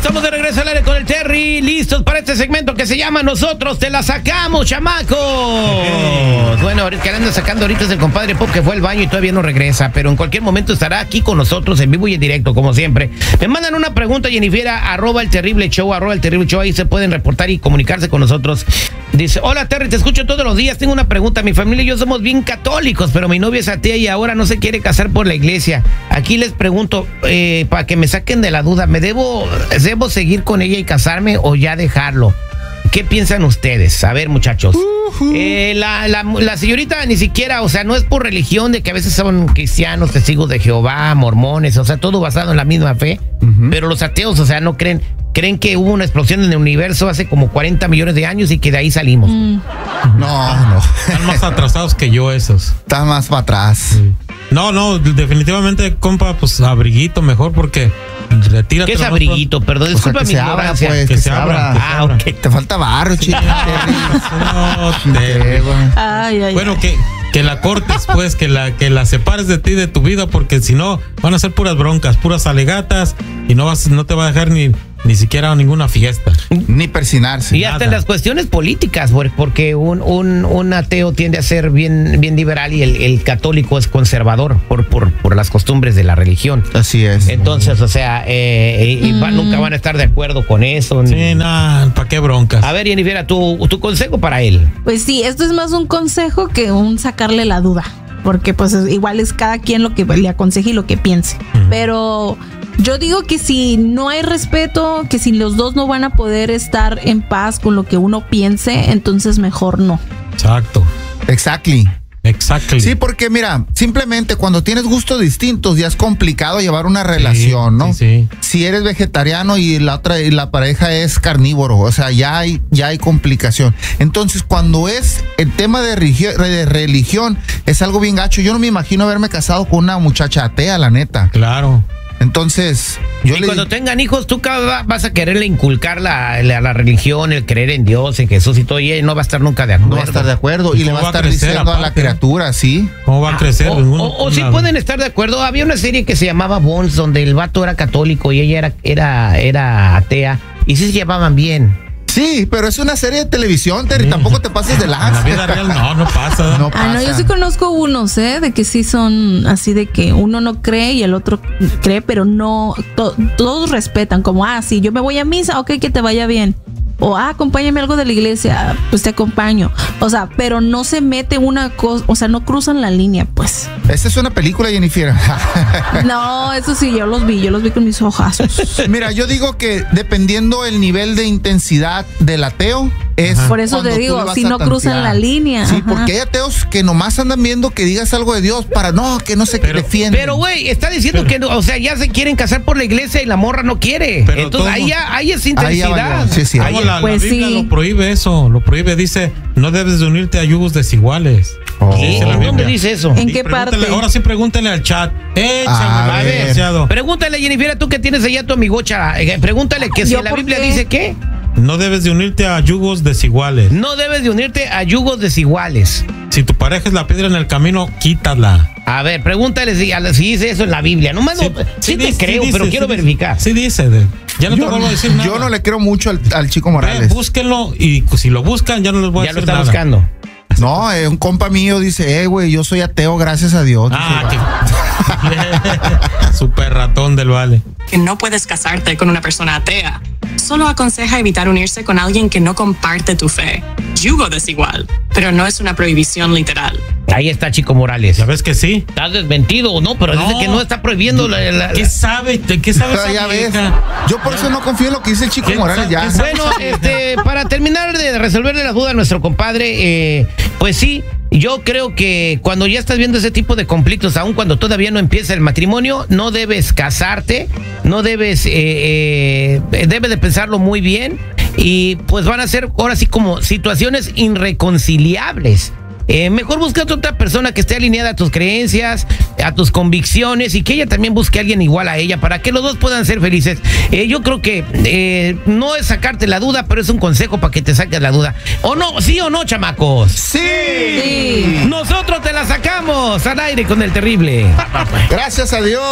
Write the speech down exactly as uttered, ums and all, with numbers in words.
Estamos de regreso al aire con el Terry, listos para este segmento que se llama Nosotros te la sacamos, chamacos. Bueno, el que anda sacando ahorita es el compadre Pop, que fue al baño y todavía no regresa, pero en cualquier momento estará aquí con nosotros en vivo y en directo, como siempre. Me mandan una pregunta, Jennifer, arroba el terrible show, arroba el terrible show, ahí se pueden reportar y comunicarse con nosotros. Dice, hola Terry, te escucho todos los días, tengo una pregunta, mi familia y yo somos bien católicos, pero mi novia es atea y ahora no se quiere casar por la iglesia. Aquí les pregunto, eh, para que me saquen de la duda, ¿me debo, debo seguir con ella y casarme o ya dejarlo? ¿Qué piensan ustedes? A ver, muchachos. Uh-huh. eh, la, la, la señorita ni siquiera, o sea, no es por religión, de que a veces son cristianos, testigos de Jehová, mormones, o sea, todo basado en la misma fe, uh-huh. Pero los ateos, o sea, no creen, creen que hubo una explosión en el universo hace como cuarenta millones de años y que de ahí salimos. Mm. No, no. Están más atrasados que yo esos. Están más para atrás. Sí. No, no, definitivamente, compa, pues abriguito mejor porque retírate. ¿Qué es abriguito? Perdón, disculpa mi ignorancia. Pues, que, que se abra. Ah, ok. Te falta barro, chico. No, te... ay, ay, bueno, ay. que que la cortes, pues, que la que la separes de ti, de tu vida, porque si no van a ser puras broncas, puras alegatas y no vas, no te va a dejar ni ni siquiera ninguna fiesta, ni persinarse. Y hasta en las cuestiones políticas, porque un, un, un ateo tiende a ser bien, bien liberal y el, el católico es conservador por, por, por las costumbres de la religión. Así es. Entonces, o sea, eh, y va, mm. nunca van a estar de acuerdo con eso. Sí, ni... nada, ¿para qué broncas? A ver, Jennifer, tu, tu consejo para él. Pues sí, esto es más un consejo que un sacarle la duda, porque pues igual es cada quien lo que le aconseje y lo que piense. Mm. Pero yo digo que si no hay respeto, que si los dos no van a poder estar en paz con lo que uno piense, entonces mejor no. Exacto. Exactly. Exactly. Sí, porque mira, simplemente cuando tienes gustos distintos ya es complicado llevar una relación, sí, ¿no? Sí, sí. Si eres vegetariano y la otra y la pareja es carnívoro, o sea, ya hay ya hay complicación. Entonces, cuando es el tema de, religio, de religión, es algo bien gacho. Yo no me imagino haberme casado con una muchacha atea, la neta. Claro. Entonces, yo y le... cuando tengan hijos, tú vas a quererle inculcar la, la, la religión, el creer en Dios, en Jesús y todo, y ella no va a estar nunca de acuerdo. No va a estar de acuerdo y, y le va a estar crecer, diciendo aparte a la criatura, ¿sí? ¿Cómo va a crecer? Ah, o uno, o, o sí pueden estar de acuerdo. Había una serie que se llamaba Bones, donde el vato era católico y ella era, era, era atea, y sí se llevaban bien. Sí, pero es una serie de televisión, Terry, sí. Tampoco te pases de lanza. En la vida real no, no pasa. No pasa. Ah, no, yo sí conozco unos, ¿eh? De que sí son así de que uno no cree y el otro cree, pero no, to, todos respetan, como, ah, sí, yo me voy a misa, ok, que te vaya bien. O, ah, acompáñame algo de la iglesia, pues te acompaño. O sea, pero no se mete una cosa, o sea, no cruzan la línea, pues. Esta es una película, Jennifer. No, eso sí, yo los vi, yo los vi con mis ojos. Mira, yo digo que dependiendo el nivel de intensidad del ateo, es por eso te digo, si no cruzan la línea. Sí, ajá. Porque hay ateos que nomás andan viendo que digas algo de Dios para no, que no se pero, defienden. Pero, güey, está diciendo pero, que, o sea, ya se quieren casar por la iglesia y la morra no quiere. Pero entonces, todo, ahí, ya, ahí es intensidad. Ahí sí, sí. Ahí, la, pues la Biblia sí. lo prohíbe eso, lo prohíbe, dice, no debes de unirte a yugos desiguales. Oh. ¿Sí? ¿Dónde dice eso? ¿En qué parte? Ahora sí pregúntale al chat. Échame, a ver, pregúntale, Jennifer, tú que tienes allá a tu amigocha, eh, pregúntale que si en la Biblia dice ¿qué? No debes de unirte a yugos desiguales. No debes de unirte a yugos desiguales. Si tu pareja es la piedra en el camino, quítala. A ver, pregúntale si, si dice eso en la Biblia. No, sí, no, sí, sí te dice, creo, sí pero dice, quiero sí verificar. Sí dice. De, ya no yo, te vuelvo a decir nada. Yo no le creo mucho al, al Chico Morales. Ve, búsquenlo y si lo buscan ya no les voy ya a decir nada. Ya lo está nada. buscando. No, eh, un compa mío dice, eh, güey, yo soy ateo, gracias a Dios. Ah, qué... Super ratón del vale. Que no puedes casarte con una persona atea. Solo aconseja evitar unirse con alguien que no comparte tu fe. Yugo desigual, pero no es una prohibición literal. Ahí está Chico Morales. ¿Ya ves que sí? ¿Estás desmentido o no? Pero no. Dice que no está prohibiendo la... la, la... ¿Qué sabe? ¿De qué sabes? Ya ves. Yo por eso no confío en lo que dice el Chico Morales ya. Bueno, este, para terminar de resolverle la duda a nuestro compadre, eh, pues sí, yo creo que cuando ya estás viendo ese tipo de conflictos, aun cuando todavía no empieza el matrimonio, no debes casarte, no debes, eh, eh, debes de pensarlo muy bien y pues van a ser ahora sí como situaciones irreconciliables. Eh, mejor busca a otra persona que esté alineada a tus creencias, a tus convicciones y que ella también busque a alguien igual a ella para que los dos puedan ser felices. Eh, yo creo que eh, no es sacarte la duda, pero es un consejo para que te saques la duda. ¿O no? ¿Sí o no, chamacos? ¡Sí! Sí. Nosotros te la sacamos al aire con el terrible. Gracias a Dios.